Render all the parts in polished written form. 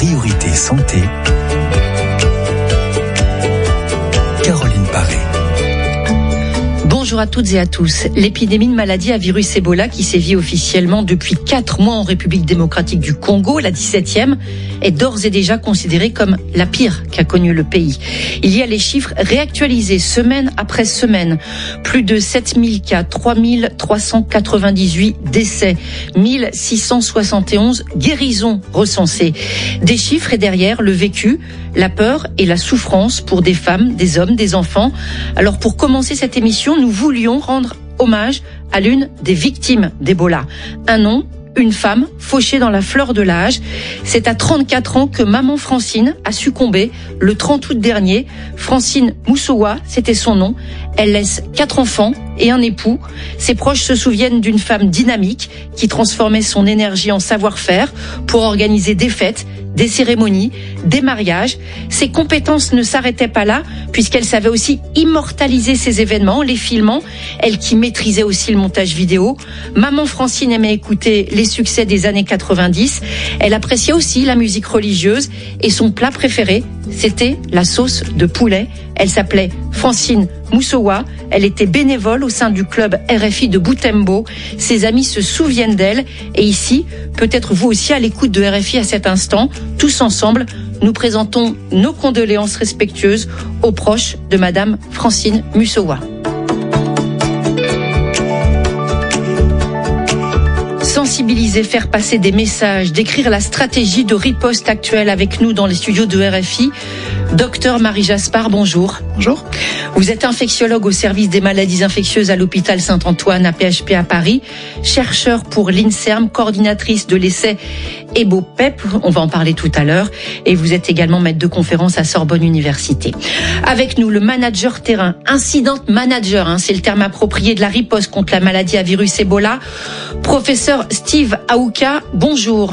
Priorité Santé. Caroline Paré. Bonjour à toutes et à tous. L'épidémie de maladie à virus Ebola qui sévit officiellement depuis 4 mois en République démocratique du Congo, la 17e, est d'ores et déjà considérée comme la pire qu'a connue le pays. Il y a les chiffres réactualisés semaine après semaine. Plus de 7000 cas, 3398 décès, 1671 guérisons recensées. Des chiffres et derrière le vécu, la peur et la souffrance pour des femmes, des hommes, des enfants. Alors pour commencer cette émission, nous voulions rendre hommage à l'une des victimes d'Ebola. Un nom, une femme fauchée dans la fleur de l'âge. C'est à 34 ans que maman Francine a succombé le 30 août dernier. Francine Moussowa, c'était son nom. Elle laisse 4 enfants et un époux. Ses proches se souviennent d'une femme dynamique qui transformait son énergie en savoir-faire pour organiser des fêtes, des cérémonies, des mariages. Ses compétences ne s'arrêtaient pas là, puisqu'elle savait aussi immortaliser ces événements, les filmant. Elle qui maîtrisait aussi le montage vidéo. Maman Francine aimait écouter les succès des années 90. Elle appréciait aussi la musique religieuse et son plat préféré, c'était la sauce de poulet. Elle s'appelait Francine Moussowa. Elle était bénévole au sein du club RFI de Butembo. Ses amis se souviennent d'elle. Et ici, peut-être vous aussi à l'écoute de RFI à cet instant, tous ensemble, nous présentons nos condoléances respectueuses aux proches de Madame Francine Moussowa. Sensibiliser, faire passer des messages, décrire la stratégie de riposte actuelle avec nous dans les studios de RFI. Docteur Marie Jaspard, bonjour. Bonjour. Vous êtes infectiologue au service des maladies infectieuses à l'hôpital Saint-Antoine à PHP à Paris, chercheur pour l'INSERM, coordinatrice de l'essai EBOPEP, on va en parler tout à l'heure, et vous êtes également maître de conférence à Sorbonne Université. Avec nous, le manager terrain, incident manager, c'est le terme approprié de la riposte contre la maladie à virus Ebola, professeur Steve Aouka, bonjour.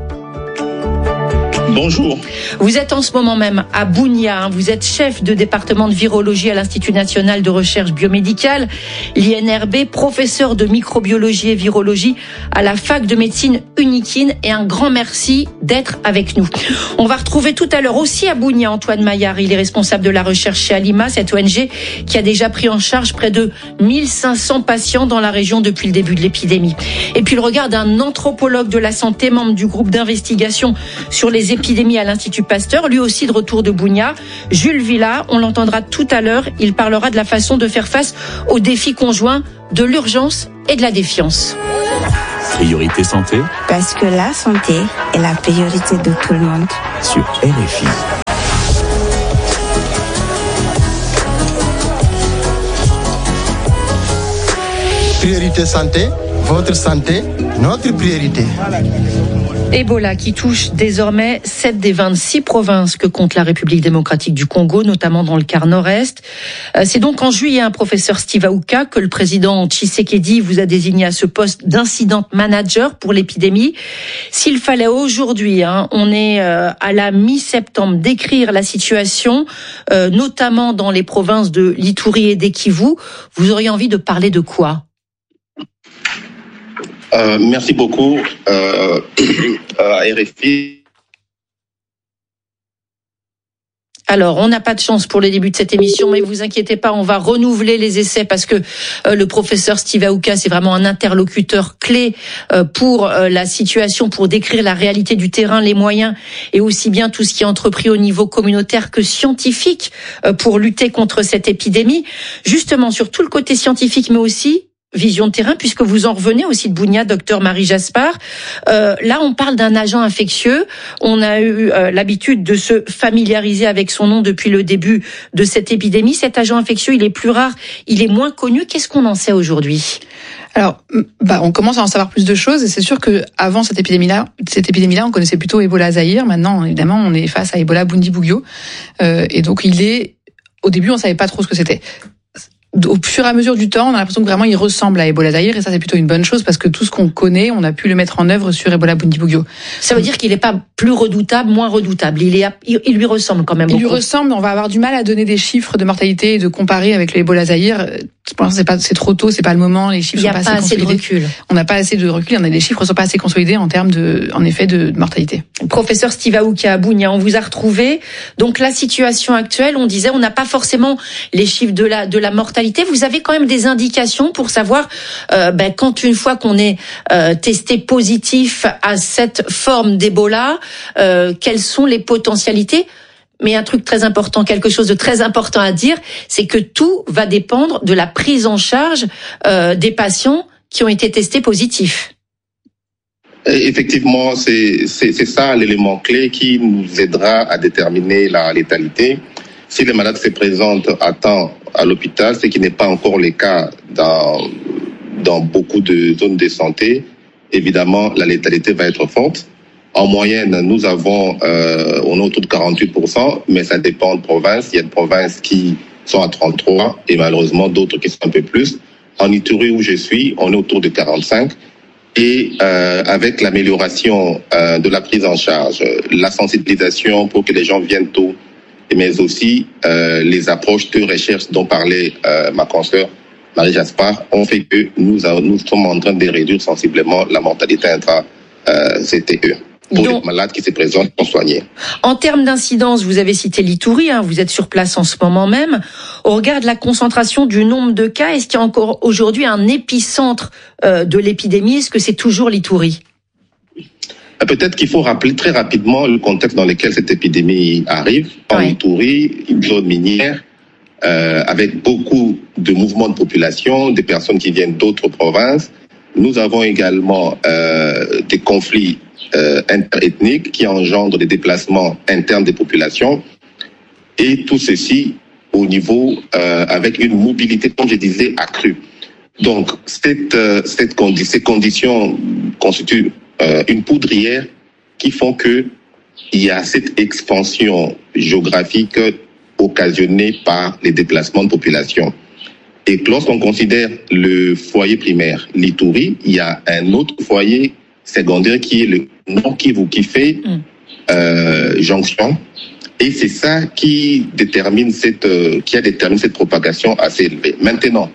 Bonjour. Vous êtes en ce moment même à Bunia, vous êtes chef de département de virologie à l'Institut national de recherche biomédicale, l'INRB, professeur de microbiologie et virologie à la fac de médecine Unikin, et un grand merci d'être avec nous. On va retrouver tout à l'heure aussi à Bunia Antoine Maillard, il est responsable de la recherche chez Alima, cette ONG qui a déjà pris en charge près de 1500 patients dans la région depuis le début de l'épidémie. Et puis le regard d'un anthropologue de la santé, membre du groupe d'investigation sur les épidémies à l'Institut Pasteur, lui aussi de retour de Bunia, Jules Villa, on l'entendra tout à l'heure, il parlera de la façon de faire face aux défis conjoints de l'urgence et de la défiance. Priorité Santé. Parce que la santé est la priorité de tout le monde. Sur RFI. Priorité santé, votre santé, notre priorité. Ebola qui touche désormais 7 des 26 provinces que compte la République démocratique du Congo, notamment dans le quart nord-est. C'est donc en juillet, professeur Steve Aouka, que le président Tshisekedi vous a désigné à ce poste d'incident manager pour l'épidémie. S'il fallait aujourd'hui, on est à la mi-septembre, décrire la situation, notamment dans les provinces de l'Ituri et d'Kivu, vous auriez envie de parler de quoi ? Merci beaucoup à RFI. Alors, on n'a pas de chance pour le début de cette émission, mais vous inquiétez pas, on va renouveler les essais parce que le professeur Steve Aouka, c'est vraiment un interlocuteur clé pour la situation, pour décrire la réalité du terrain, les moyens et aussi bien tout ce qui est entrepris au niveau communautaire que scientifique pour lutter contre cette épidémie. Justement, sur tout le côté scientifique, mais aussi vision de terrain, puisque vous en revenez aussi de Bunia, docteur Marie Jaspard. Là, on parle d'un agent infectieux. On a eu l'habitude de se familiariser avec son nom depuis le début de cette épidémie. Cet agent infectieux, il est plus rare, il est moins connu. Qu'est-ce qu'on en sait aujourd'hui ? Alors, on commence à en savoir plus de choses, et c'est sûr que avant cette épidémie-là, on connaissait plutôt Ebola Zaïre. Maintenant, évidemment, on est face à Ebola Bundibugyo, et donc au début, on savait pas trop ce que c'était. au fur et à mesure du temps, on a l'impression que vraiment il ressemble à Ebola Zaïre, et ça c'est plutôt une bonne chose parce que tout ce qu'on connaît, on a pu le mettre en œuvre sur Ebola Bundibugyo. Ça veut dire qu'il n'est pas plus redoutable, moins redoutable. Il lui ressemble quand même beaucoup. Il lui ressemble. On va avoir du mal à donner des chiffres de mortalité et de comparer avec le Ebola Zaïre. Pour l'instant, c'est trop tôt, c'est pas le moment. Les chiffres sont pas assez consolidés. Il n'y a pas assez de recul. On n'a pas assez de recul. Les chiffres sont pas assez consolidés en termes en effet, de mortalité. Professeur Steve Aouka Bounia, on vous a retrouvé. Donc la situation actuelle, on disait, on n'a pas forcément les chiffres de la mortalité. Vous avez quand même des indications pour savoir quand une fois qu'on est testé positif à cette forme d'Ebola, quelles sont les potentialités. Mais un truc très important, quelque chose de très important à dire, c'est que tout va dépendre de la prise en charge des patients qui ont été testés positifs. Effectivement, c'est ça l'élément clé qui nous aidera à déterminer la létalité. Si le malade se présente à temps à l'hôpital, ce qui n'est pas encore le cas dans beaucoup de zones de santé, évidemment, la létalité va être forte. En moyenne, nous avons, on est autour de 48%, mais ça dépend de provinces. Il y a des provinces qui sont à 33% et malheureusement d'autres qui sont un peu plus. En Ituri, où je suis, on est autour de 45%. Et avec l'amélioration de la prise en charge, la sensibilisation pour que les gens viennent tôt, mais aussi les approches de recherche dont parlait ma consoeur Marie Jaspar, ont fait que nous sommes en train de réduire sensiblement la mortalité intra-CTE. Pour les malades qui se présentent pour soigner. En termes d'incidence, vous avez cité l'Ituri, vous êtes sur place en ce moment même. Au regard de la concentration du nombre de cas, est-ce qu'il y a encore aujourd'hui un épicentre de l'épidémie? Est-ce que c'est toujours l'Ituri? Peut-être qu'il faut rappeler très rapidement le contexte dans lequel cette épidémie arrive. En Ituri, une zone minière, avec beaucoup de mouvements de population, des personnes qui viennent d'autres provinces. Nous avons également des conflits interethniques qui engendrent des déplacements internes des populations, et tout ceci au niveau avec une mobilité, comme je disais, accrue. Donc ces conditions constituent une poudrière qui font que il y a cette expansion géographique occasionnée par les déplacements de population. Et lorsqu'on considère le foyer primaire, l'Ituri, il y a un autre foyer secondaire qui est le Nord Kivu, qui fait jonction. Et c'est ça qui a déterminé cette propagation assez élevée. Maintenant,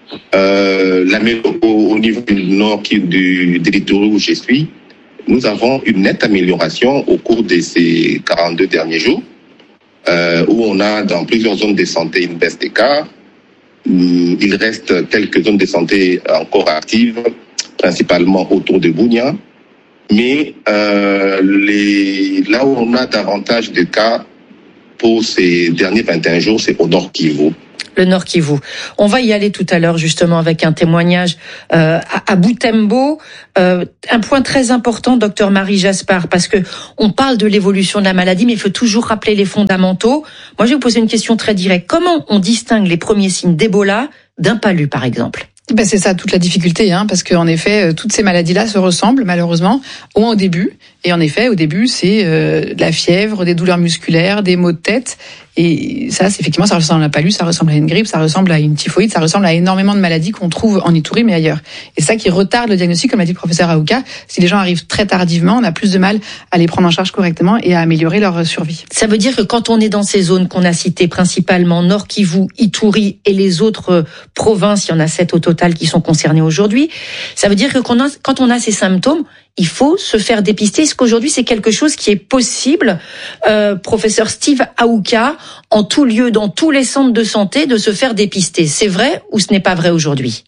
au niveau du Nord de l'Ituri où je suis, nous avons une nette amélioration au cours de ces 42 derniers jours, où on a dans plusieurs zones de santé une baisse des cas. Il reste quelques zones de santé encore actives, principalement autour de Bunia. Mais là où on a davantage de cas pour ces derniers 21 jours, c'est au Nord Kivu. Le Nord Kivu. On va y aller tout à l'heure justement avec un témoignage à Butembo. Un point très important, docteur Marie Jaspar, parce que on parle de l'évolution de la maladie, mais il faut toujours rappeler les fondamentaux. Moi, je vais vous poser une question très directe. Comment on distingue les premiers signes d'Ebola d'un palu, par exemple? C'est ça toute la difficulté, parce qu'en effet, toutes ces maladies-là se ressemblent malheureusement, au moins au début. Et en effet, au début, c'est de la fièvre, des douleurs musculaires, des maux de tête. Et ça, effectivement, ça ressemble à un palu, ça ressemble à une grippe, ça ressemble à une typhoïde, ça ressemble à énormément de maladies qu'on trouve en Ituri, mais ailleurs. Et ça qui retarde le diagnostic, comme l'a dit le professeur Aouka. Si les gens arrivent très tardivement, on a plus de mal à les prendre en charge correctement et à améliorer leur survie. Ça veut dire que quand on est dans ces zones qu'on a citées, principalement Nord Kivu, Ituri et les autres provinces, il y en a 7 au total qui sont concernées aujourd'hui, ça veut dire que quand on a ces symptômes, il faut se faire dépister. Est-ce qu'aujourd'hui, c'est quelque chose qui est possible, professeur Steve Aouka, en tout lieu, dans tous les centres de santé, de se faire dépister? C'est vrai ou ce n'est pas vrai aujourd'hui?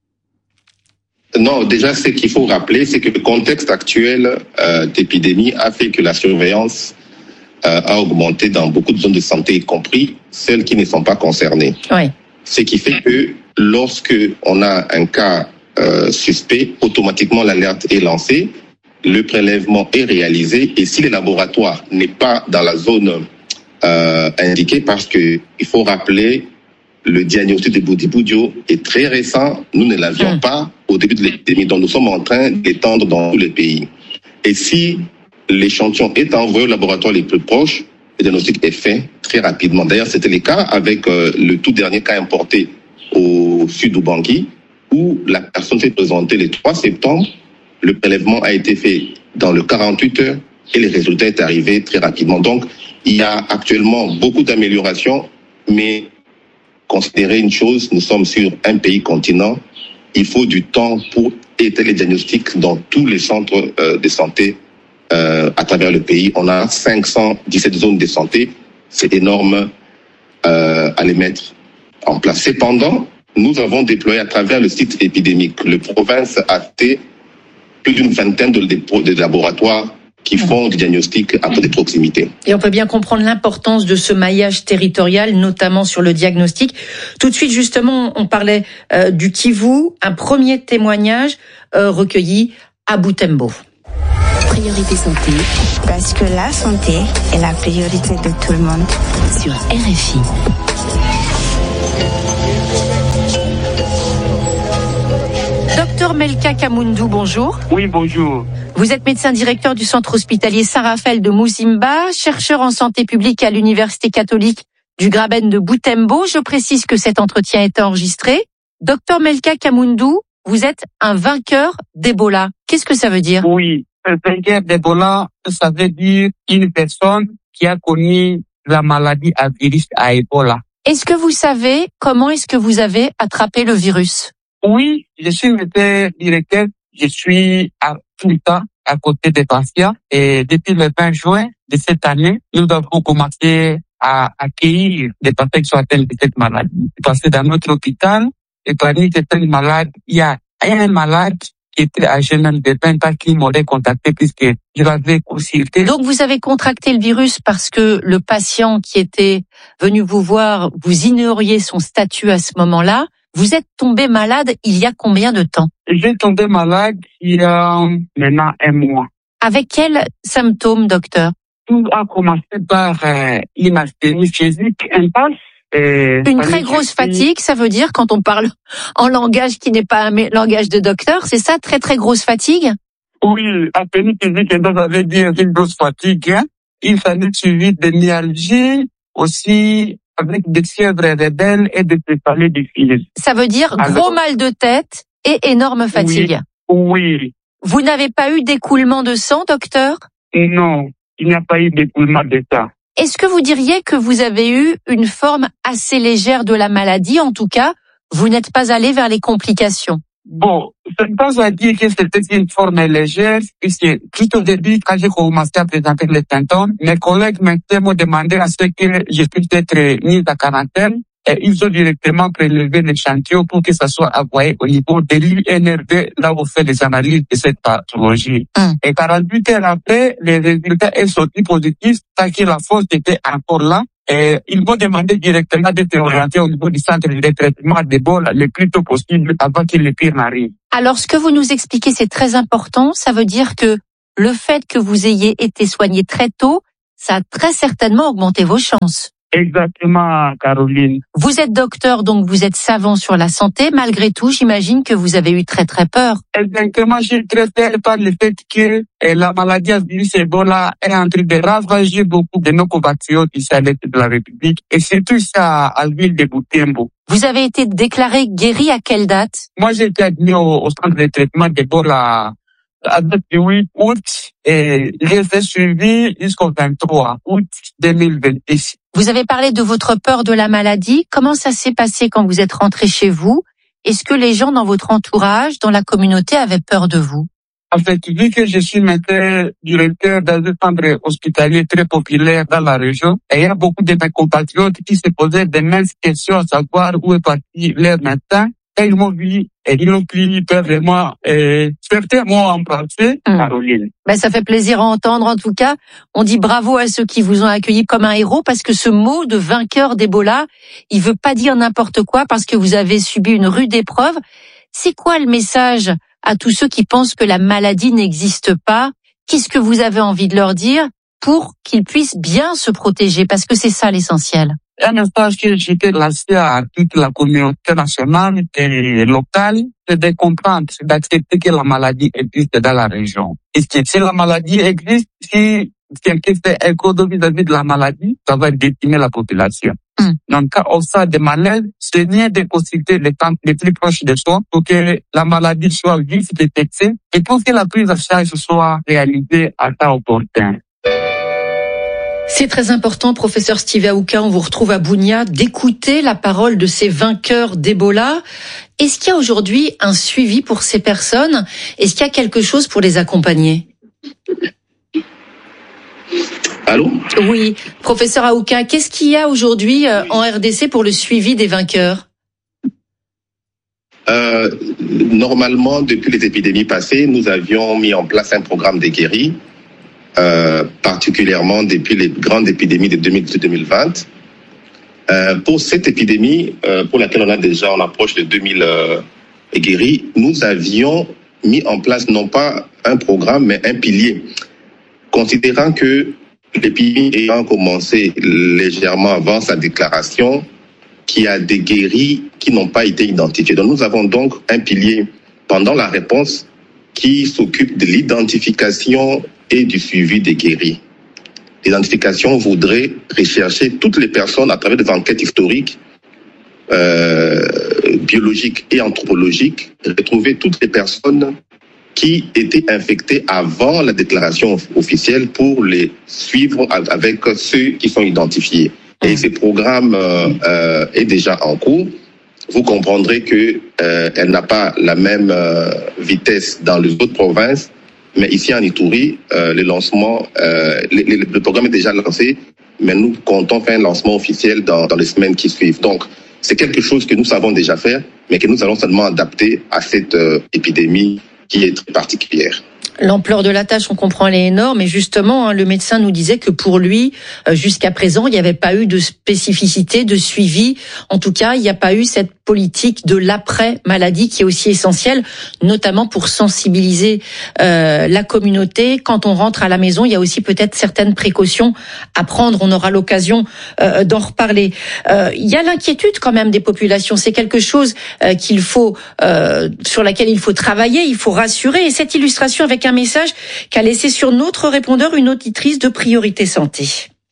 Non, déjà, ce qu'il faut rappeler, c'est que le contexte actuel d'épidémie a fait que la surveillance a augmenté dans beaucoup de zones de santé, y compris celles qui ne sont pas concernées. Oui. Ce qui fait que lorsque on a un cas suspect, automatiquement l'alerte est lancée, le prélèvement est réalisé, et si le laboratoire n'est pas dans la zone indiquée, parce que il faut rappeler, le diagnostic de Bundibugyo est très récent, nous ne l'avions pas au début de l'épidémie, donc nous sommes en train d'étendre dans tous les pays. Et si l'échantillon est envoyé au laboratoire les plus proches, le diagnostic est fait très rapidement. D'ailleurs, c'était le cas avec le tout dernier cas importé au sud d'Ubangui, où la personne s'est présentée le 3 septembre. Le prélèvement a été fait dans le 48 heures et les résultats est arrivé très rapidement. Donc, il y a actuellement beaucoup d'améliorations, mais considérez une chose, nous sommes sur un pays continent. Il faut du temps pour étaler les diagnostics dans tous les centres de santé à travers le pays. On a 517 zones de santé. C'est énorme à les mettre en place. Cependant, nous avons déployé à travers le site épidémique. Le province a fait plus d'une vingtaine de laboratoires qui font du diagnostic à de proximité. Et on peut bien comprendre l'importance de ce maillage territorial, notamment sur le diagnostic. Tout de suite, justement, on parlait du Kivu, un premier témoignage recueilli à Butembo. Priorité santé. Parce que la santé est la priorité de tout le monde. Sur RFI. Docteur Melka Kamundou, bonjour. Oui, bonjour. Vous êtes médecin directeur du centre hospitalier Saint-Raphaël de Muzimba, chercheur en santé publique à l'université catholique du Graben de Butembo. Je précise que cet entretien est enregistré. Docteur Melka Kamundou, vous êtes un vainqueur d'Ebola. Qu'est-ce que ça veut dire? Oui, un vainqueur d'Ebola, ça veut dire une personne qui a connu la maladie à virus à Ebola. Est-ce que vous savez comment est-ce que vous avez attrapé le virus? Oui, je suis médecin directeur. Je suis tout le temps à côté des patients. Et depuis le 20 juin de cette année, nous avons commencé à accueillir des patients qui sont atteints de cette maladie. Parce que dans notre hôpital, et parmi certains malades, il y a un malade qui était âgé même de 20 ans qui m'aurait contacté puisque je l'avais consulté. Donc vous avez contracté le virus parce que le patient qui était venu vous voir, vous ignoriez son statut à ce moment-là. Vous êtes tombé malade il y a combien de temps? J'ai tombé malade il y a maintenant 1 mois. Avec quels symptômes, docteur? Tout a commencé par une asthénie physique intense. Une très grosse fatigue, ça veut dire, quand on parle en langage qui n'est pas un langage de docteur, c'est ça, très très grosse fatigue? Oui, asthénie physique intense, ça veut dire une grosse fatigue. Hein. Il fallait suivre des myalgies, aussi avec des fièvres rebelles et des céphalées difficiles. Ça veut dire gros mal de tête et énorme fatigue. Oui. Vous n'avez pas eu d'écoulement de sang, docteur? Non, il n'y a pas eu d'écoulement de sang. Est-ce que vous diriez que vous avez eu une forme assez légère de la maladie? En tout cas, vous n'êtes pas allé vers les complications. Bon, ce n'est pas à dire que c'était une forme légère, puisque tout au début, quand j'ai commencé à présenter les symptômes, mes collègues m'ont demandé à ce que je puisse être mis à quarantaine. Et ils ont directement prélevé l'échantillon pour que ça soit envoyé au niveau de l'UNRD, là où on fait les analyses de cette pathologie. Et 48 heures après, les résultats sont sortis positifs, tant que la force était encore là. Et ils m'ont demandé directement d'être orienté au niveau du centre de traitement d'Ebola le plus tôt possible avant que le pire n'arrive. Alors, ce que vous nous expliquez, c'est très important. Ça veut dire que le fait que vous ayez été soigné très tôt, ça a très certainement augmenté vos chances. Exactement, Caroline. Vous êtes docteur, donc vous êtes savant sur la santé. Malgré tout, j'imagine que vous avez eu très très peur. Exactement, j'ai très peur par le fait que la maladie à virus Ebola est en train de ravager beaucoup de nos compatriotes ici à l'est de la République. Et surtout ça à la ville de Butembo. Vous avez été déclaré guéri à quelle date? Moi, j'ai été admis au centre de traitement d'Ebola à date du 8 août et j'ai fait suivi jusqu'au 23 août 2026. Vous avez parlé de votre peur de la maladie. Comment ça s'est passé quand vous êtes rentré chez vous? Est-ce que les gens dans votre entourage, dans la communauté, avaient peur de vous? En fait, vu que je suis maintenant directeur dans un centre hospitalier très populaire dans la région, et il y a beaucoup de mes compatriotes qui se posaient des mêmes questions à savoir où est parti leur médecin. Et ils m'ont vu et ils ont pris peur de moi et certains m'ont embrassé, Caroline. Ben, ça fait plaisir à entendre en tout cas. On dit bravo à ceux qui vous ont accueilli comme un héros parce que ce mot de vainqueur d'Ebola, il veut pas dire n'importe quoi parce que vous avez subi une rude épreuve. C'est quoi le message à tous ceux qui pensent que la maladie n'existe pas? Qu'est-ce que vous avez envie de leur dire pour qu'ils puissent bien se protéger? Parce que c'est ça l'essentiel. Un message que j'étais lancé à toute la communauté nationale et locale, c'est de comprendre, c'est d'accepter que la maladie existe dans la région. Et que si la maladie existe, si quelqu'un fait un codo vis-à-vis de la maladie, ça va décimer la population. Donc, quand on sent des malades, c'est bien de consulter les temps les plus proches de soi pour que la maladie soit vite détectée et pour que la prise en charge soit réalisée à temps opportun. C'est très important, professeur Steve Aouka, on vous retrouve à Bunia, d'écouter la parole de ces vainqueurs d'Ebola. Est-ce qu'il y a aujourd'hui un suivi pour ces personnes? Est-ce qu'il y a quelque chose pour les accompagner? Allô? Oui, professeur Aouka, qu'est-ce qu'il y a aujourd'hui en RDC pour le suivi des vainqueurs? Normalement, depuis les épidémies passées, nous avions mis en place un programme de guéris, particulièrement depuis les grandes épidémies de 2018-2020. Pour cette épidémie, pour laquelle on approche de 2000 guéris, nous avions mis en place non pas un programme, mais un pilier. Considérant que l'épidémie ayant commencé légèrement avant sa déclaration, qu'il y a des guéris qui n'ont pas été identifiés. Donc nous avons donc un pilier pendant la réponse qui s'occupe de l'identification et du suivi des guéris. L'identification voudrait rechercher toutes les personnes à travers des enquêtes historiques, biologiques et anthropologiques, retrouver toutes les personnes qui étaient infectés avant la déclaration officielle pour les suivre avec ceux qui sont identifiés. Et ce programme est déjà en cours. Vous comprendrez que elle n'a pas la même vitesse dans les autres provinces, mais ici en Ituri, le programme est déjà lancé, mais nous comptons faire un lancement officiel dans les semaines qui suivent. Donc, c'est quelque chose que nous savons déjà faire, mais que nous allons seulement adapter à cette épidémie qui est très particulière. L'ampleur de la tâche, on comprend, elle est énorme. Et justement, le médecin nous disait que pour lui, jusqu'à présent, il n'y avait pas eu de spécificité, de suivi. En tout cas, il n'y a pas eu cette politique de l'après-maladie qui est aussi essentielle, notamment pour sensibiliser la communauté. Quand on rentre à la maison, il y a aussi peut-être certaines précautions à prendre. On aura l'occasion d'en reparler. Il y a l'inquiétude quand même des populations. C'est quelque chose sur laquelle il faut travailler, il faut rassurer. Et cette illustration avec un message qu'a laissé sur notre répondeur une auditrice de Priorité Santé.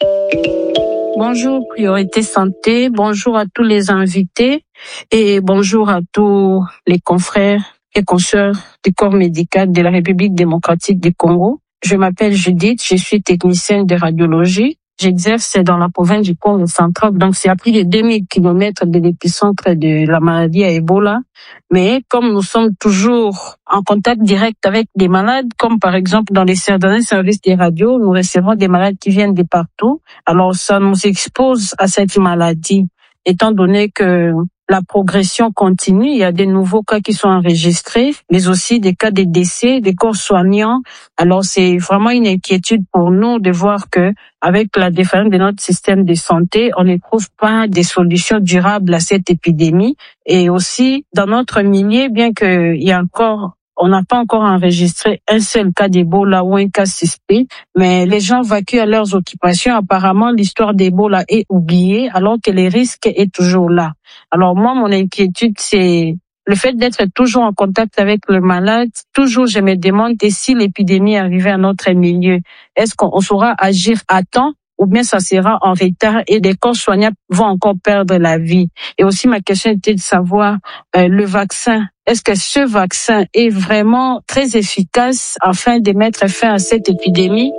Bonjour Priorité Santé, bonjour à tous les invités et bonjour à tous les confrères et consoeurs du corps médical de la République démocratique du Congo. Je m'appelle Judith, je suis technicienne de radiologie. J'exerce dans la province du Congo central, donc c'est à plus de 2000 kilomètres de l'épicentre de la maladie à Ebola. Mais comme nous sommes toujours en contact direct avec des malades, comme par exemple dans les services des radios, nous recevons des malades qui viennent de partout. Alors ça nous expose à cette maladie, étant donné que la progression continue, il y a des nouveaux cas qui sont enregistrés, mais aussi des cas de décès, des corps soignants. Alors c'est vraiment une inquiétude pour nous de voir que avec la défaillance de notre système de santé, on ne trouve pas des solutions durables à cette épidémie. Et aussi dans notre milieu, bien qu'il y a encore on n'a pas encore enregistré un seul cas d'Ebola ou un cas suspect, mais les gens vaquent à leurs occupations. Apparemment, l'histoire d'Ebola est oubliée, alors que le risque est toujours là. Alors moi, mon inquiétude, c'est le fait d'être toujours en contact avec le malade. Toujours, je me demande si l'épidémie arrivait à notre milieu, est-ce qu'on saura agir à temps? Ou bien ça sera en retard et des corps soignants vont encore perdre la vie. Et aussi, ma question était de savoir le vaccin. Est-ce que ce vaccin est vraiment très efficace afin de mettre fin à cette épidémie?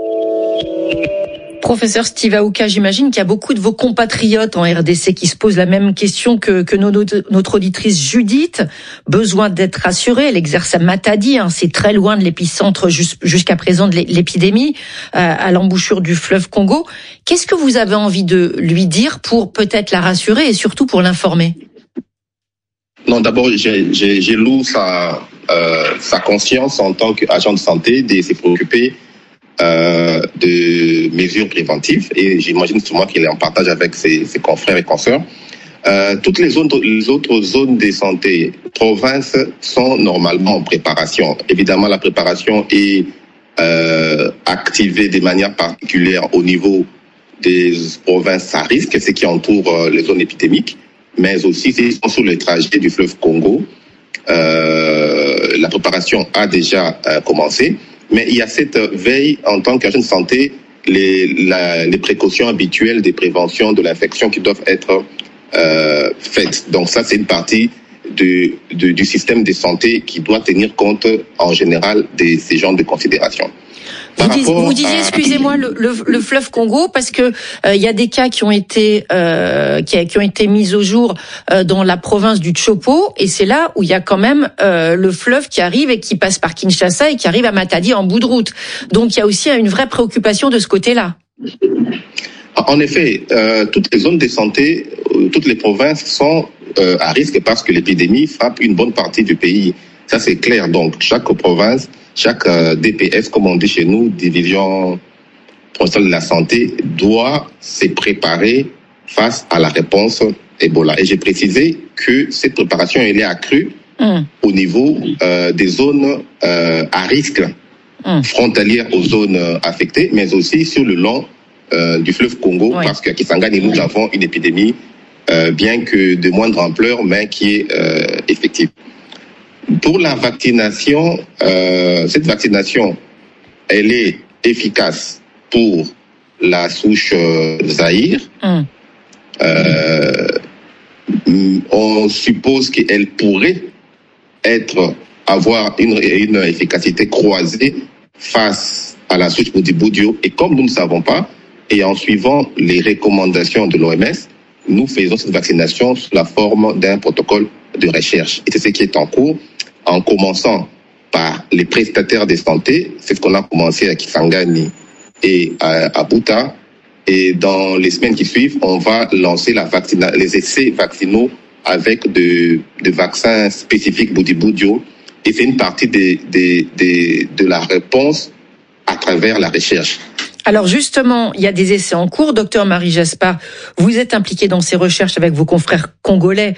Professeur Steve Aouka, j'imagine qu'il y a beaucoup de vos compatriotes en RDC qui se posent la même question que notre auditrice Judith. Besoin d'être rassurée. Elle exerce à Matadi, c'est très loin de l'épicentre jusqu'à présent de l'épidémie, à l'embouchure du fleuve Congo. Qu'est-ce que vous avez envie de lui dire pour peut-être la rassurer et surtout pour l'informer? Non, d'abord, j'ai loué sa conscience en tant qu'agent de santé de se préoccuper de mesures préventives, et j'imagine sûrement qu'il est en partage avec ses confrères et consoeurs. Toutes les autres zones de santé, provinces, sont normalement en préparation. Évidemment, la préparation est activée de manière particulière au niveau des provinces à risque, ce qui entoure les zones épidémiques, mais aussi s'ils sont sur le trajet du fleuve Congo. La préparation a déjà commencé. Mais il y a cette veille en tant qu'agent de santé les précautions habituelles des préventions de l'infection qui doivent être faites. Donc ça, c'est une partie du système de santé qui doit tenir compte en général de ces genres de considérations. Vous disiez, excusez-moi, le fleuve Congo, parce que il y a des cas qui ont été mis au jour dans la province du Chopo, et c'est là où il y a quand même le fleuve qui arrive et qui passe par Kinshasa et qui arrive à Matadi en bout de route. Donc il y a aussi une vraie préoccupation de ce côté-là. En effet, toutes les zones de santé, toutes les provinces sont à risque parce que l'épidémie frappe une bonne partie du pays. Ça, c'est clair. Donc, chaque province, chaque DPS, comme on dit chez nous, division provinciale de la santé, doit se préparer face à la réponse Ebola. Et j'ai précisé que cette préparation, elle est accrue au niveau des zones à risque, frontalières aux zones affectées, mais aussi sur le long du fleuve Congo, parce qu'à Kisangani, nous avons une épidémie, bien que de moindre ampleur, mais qui est effective. Pour la vaccination, cette vaccination, elle est efficace pour la souche Zaïre. On suppose qu'elle pourrait avoir une efficacité croisée face à la souche Bundibugyo. Et comme nous ne savons pas, et en suivant les recommandations de l'OMS, nous faisons cette vaccination sous la forme d'un protocole de recherche. Et c'est ce qui est en cours, en commençant par les prestataires de santé. C'est ce qu'on a commencé à Kisangani et à Buta. Et dans les semaines qui suivent, on va lancer les essais vaccinaux avec de vaccins spécifiques Bundibugyo. Et c'est une partie de la réponse à travers la recherche. Alors justement, il y a des essais en cours. Docteur Marie Jaspar, vous êtes impliqué dans ces recherches avec vos confrères congolais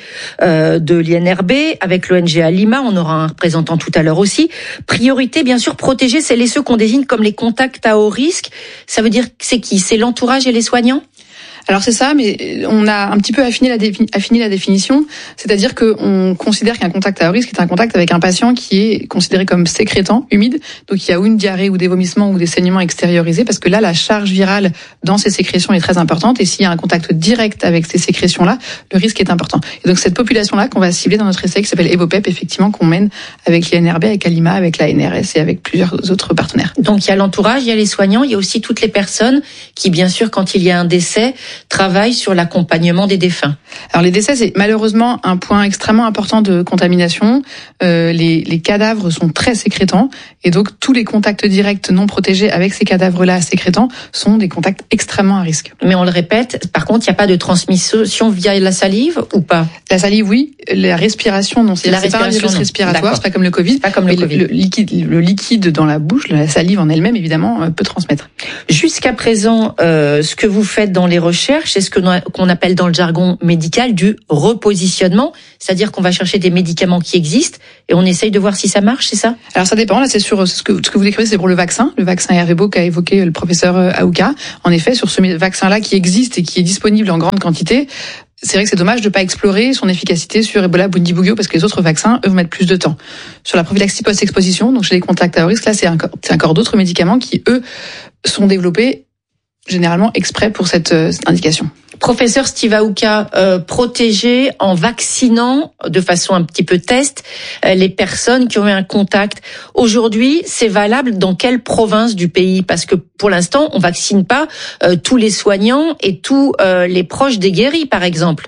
de l'INRB, avec l'ONG à Lima. On aura un représentant tout à l'heure aussi. Priorité, bien sûr, protéger celles et ceux qu'on désigne comme les contacts à haut risque. Ça veut dire que c'est qui? C'est l'entourage et les soignants? Alors c'est ça, mais on a un petit peu affiné la définition, c'est-à-dire qu'on considère qu'un contact à haut risque est un contact avec un patient qui est considéré comme sécrétant, humide, donc il y a ou une diarrhée ou des vomissements ou des saignements extériorisés, parce que là la charge virale dans ces sécrétions est très importante, et s'il y a un contact direct avec ces sécrétions-là, le risque est important. Et donc cette population-là qu'on va cibler dans notre essai qui s'appelle EvoPep, effectivement, qu'on mène avec l'INRB, avec Alima, avec la NRS et avec plusieurs autres partenaires. Donc il y a l'entourage, il y a les soignants, il y a aussi toutes les personnes qui, bien sûr, quand il y a un décès, travaille sur l'accompagnement des défunts. Alors les décès, c'est malheureusement un point extrêmement important de contamination. Les cadavres sont très sécrétants, et donc tous les contacts directs non protégés avec ces cadavres-là sécrétants sont des contacts extrêmement à risque. Mais on le répète, par contre, il n'y a pas de transmission via la salive ou pas? La salive, oui. La respiration, non. C'est pas un virus respiratoire, c'est pas comme le Covid. Pas comme le Covid. Le liquide dans la bouche, la salive en elle-même, évidemment, peut transmettre. Jusqu'à présent, ce que vous faites dans les recherches, c'est ce qu'on appelle dans le jargon médical du repositionnement, c'est-à-dire qu'on va chercher des médicaments qui existent et on essaye de voir si ça marche, c'est ça? Alors ça dépend, là c'est sur ce que vous décrivez, c'est pour le vaccin Ervebo qu'a évoqué le professeur Aouka. En effet, sur ce vaccin-là qui existe et qui est disponible en grande quantité, c'est vrai que c'est dommage de ne pas explorer son efficacité sur Ebola, Bundibugyo, parce que les autres vaccins, eux, vont mettre plus de temps. Sur la prophylaxie post-exposition, donc chez les contacts à haut risque, là c'est encore d'autres médicaments qui, eux, sont développés généralement exprès pour cette indication. Professeur Steve Aouka, protéger en vaccinant de façon un petit peu test les personnes qui ont eu un contact. Aujourd'hui, c'est valable dans quelle province du pays? Parce que pour l'instant, on vaccine pas tous les soignants et tous les proches des guéris, par exemple.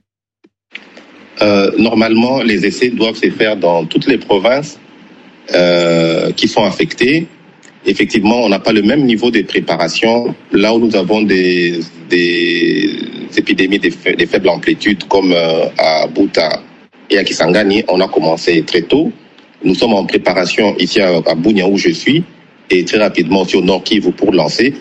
Normalement, les essais doivent se faire dans toutes les provinces qui sont affectées. Effectivement, on n'a pas le même niveau de préparation. Là où nous avons des épidémies de faible amplitude, comme à Buta et à Kisangani, on a commencé très tôt. Nous sommes en préparation ici à Bunia, où je suis, et très rapidement sur Nord Kivu pour lancer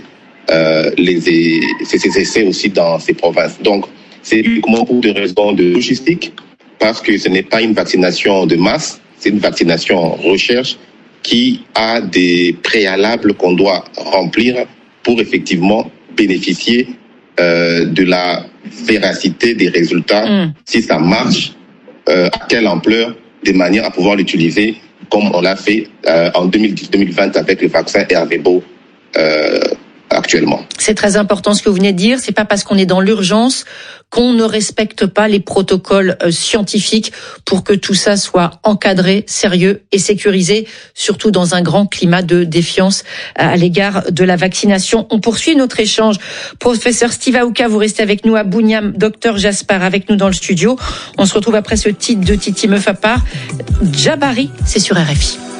ces essais aussi dans ces provinces. Donc, c'est uniquement pour des raisons de logistique, parce que ce n'est pas une vaccination de masse, c'est une vaccination recherche qui a des préalables qu'on doit remplir pour effectivement bénéficier de la véracité des résultats, si ça marche, à quelle ampleur, de manière à pouvoir l'utiliser comme on l'a fait en 2020 avec le vaccin Ervebo actuellement. C'est très important ce que vous venez de dire. C'est pas parce qu'on est dans l'urgence qu'on ne respecte pas les protocoles scientifiques pour que tout ça soit encadré, sérieux et sécurisé, surtout dans un grand climat de défiance à l'égard de la vaccination. On poursuit notre échange. Professeur Steve Aouka, vous restez avec nous à Bouniam. Docteur Jaspar avec nous dans le studio. On se retrouve après ce titre de Titi Meuf à part. Djabari, c'est sur RFI.